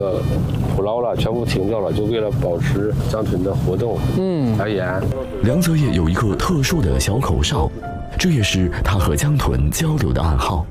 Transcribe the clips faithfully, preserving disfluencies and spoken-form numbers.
呃，捕捞了，全部停掉了，就为了保持江豚的活动。嗯，而言， 梁泽业有一个特殊的小口哨，这也是他和江豚交流的暗号。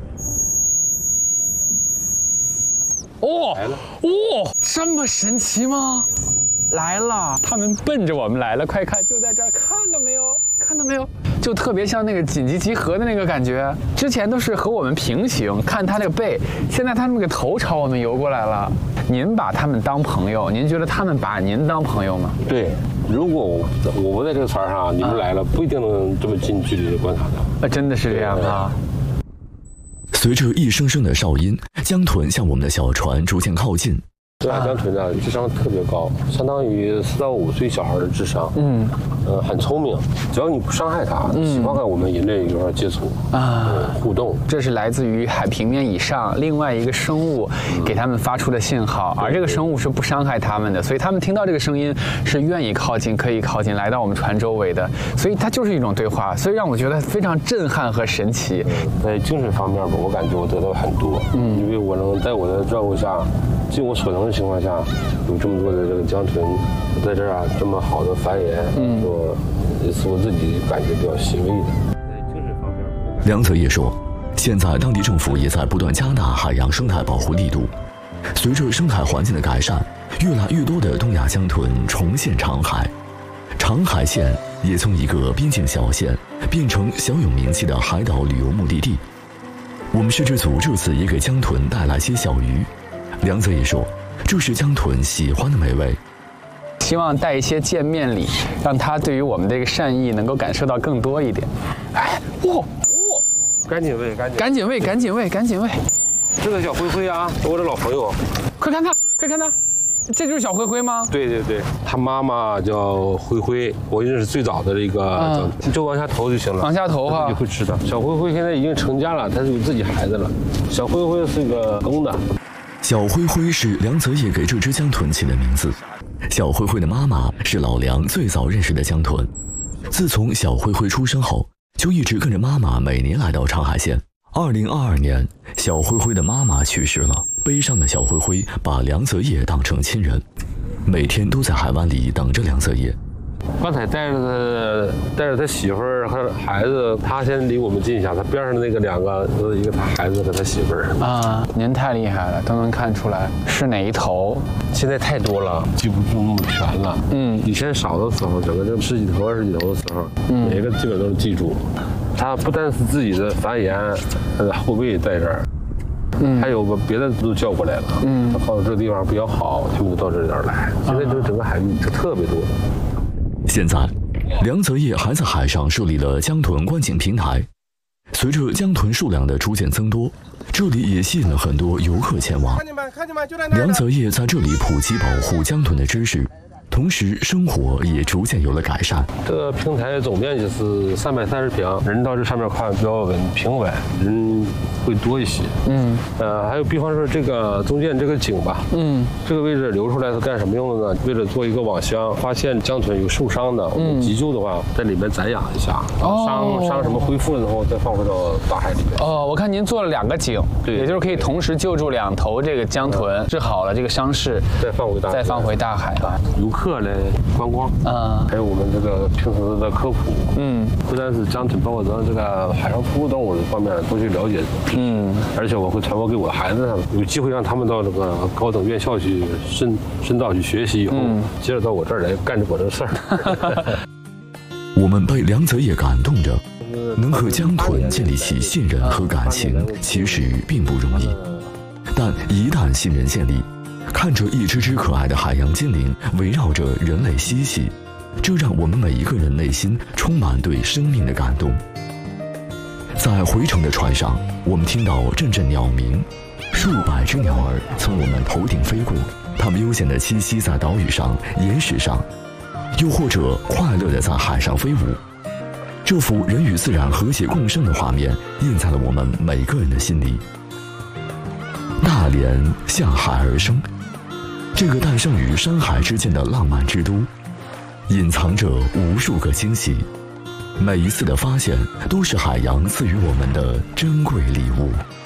哦，哦，这么神奇吗？来了，他们奔着我们来了，快看，就在这儿，看到没有？看到没有？就特别像那个紧急集合的那个感觉。之前都是和我们平行，看他那个背，现在他那个头朝我们游过来了。您把他们当朋友，您觉得他们把您当朋友吗？ 对，如果我我不在这个船上，你们来了，不一定能这么近距离的观察到。 啊，真的是这样啊。 随着一声声的哨音，江豚向我们的小船逐渐靠近。 这海江豚呢，智商特别高，相当于四到五岁小孩的智商。嗯，呃，很聪明，只要你不伤害它，嗯、喜欢跟我们人类有点接触啊、呃，互动。 这是来自于海平面以上另外一个生物给他们发出的信号，嗯、而这个生物是不伤害他们的，所以他们听到这个声音是愿意靠近，可以靠近来到我们船周围的，所以它就是一种对话，所以让我觉得非常震撼和神奇。 在精神方面吧，我感觉我得到很多，嗯，因为我能在我的照顾下，尽我所能的情况下，有这么多的这个江豚在这儿啊，这么好的繁衍，嗯，说也是我自己感觉比较欣慰的。在精神方面， 梁泽业说，现在当地政府也在不断加大海洋生态保护力度。随着生态环境的改善，越来越多的东亚江豚重现长海，长海县也从一个边境小县变成小有名气的海岛旅游目的地。我们摄制组这次也给江豚带来些小鱼。梁泽业说，这是江豚喜欢的美味， 希望带一些见面礼，让他对于我们这个善意能够感受到更多一点。哎，哇哇， 赶紧喂，赶紧， 赶紧喂，赶紧喂，赶紧喂！ 这个小灰灰啊，我的老朋友， 快看他，快看他，这就是小灰灰吗？ 对对对，他妈妈叫灰灰，我认识最早的这个，嗯、你就往下投就行了， 往下投哈， 就会吃的。小灰灰现在已经成家了，它是有自己孩子了。小灰灰是个公的。 小灰灰是梁泽业给这只江豚起的名字。小灰灰的妈妈是老梁最早认识的江豚，自从小灰灰出生后，就一直跟着妈妈每年来到长海县。二零二二年，小灰灰的妈妈去世了，悲伤的小灰灰把梁泽业当成亲人，每天都在海湾里等着梁泽业。 刚才带着他，带着他媳妇儿和孩子，他先离我们近一下，他边上的那个两个，一个他孩子和他媳妇儿啊。您太厉害了，都能看出来是哪一头。 现在太多了，记不住那么全了。嗯，以前少的时候，整个这十几头、二十几头的时候，嗯，每个基本都能记住。他不单是自己的繁衍，他的后辈在这儿。嗯，还有个别的都叫过来了。嗯，他告诉这个地方比较好，他们就到这点来。现在这整个海域就特别多。 现在，梁泽业还在海上设立了江豚观景平台。随着江豚数量的逐渐增多，这里也吸引了很多游客前往。梁泽业在这里普及保护江豚的知识，同时生活也逐渐有了改善。 这个平台总面积是三百三十平，人到这上面看比较稳平稳，人会多一些。嗯，呃，还有比方说这个中间这个井吧，嗯，这个位置留出来是干什么用的呢？为了做一个网箱，发现江豚有受伤的，我们急救的话，在里面暂养一下，哦、伤伤什么恢复了之后再放回到大海里面。 哦，我看您做了两个井， 对， 也就是可以同时救助两头这个江豚，治好了这个伤势， 再放回大海， 再放回大海啊。 游客来观光，啊，还有我们这个平时的科普，嗯，不单是江豚，包括咱这个海上哺乳动物这方面都去了解。嗯，而且我会传播给我的孩子，有机会让他们到这个高等院校去深深造去学习以后，嗯、接着到我这儿来干着我这事儿。 我们被梁泽业感动着，能和江豚建立起信任和感情，其实并不容易。但一旦信任建立，看着一只只可爱的海洋精灵围绕着人类嬉戏，这让我们每一个人内心充满对生命的感动。在回程的船上，我们听到阵阵鸟鸣，数百只鸟儿从我们头顶飞过，它们悠闲地栖息在岛屿上、岩石上，又或者快乐地在海上飞舞。这幅人与自然和谐共生的画面印在了我们每个人的心里。大连向海而生，这个诞生于山海之间的浪漫之都，隐藏着无数个惊喜。每一次的发现，都是海洋赐予我们的珍贵礼物。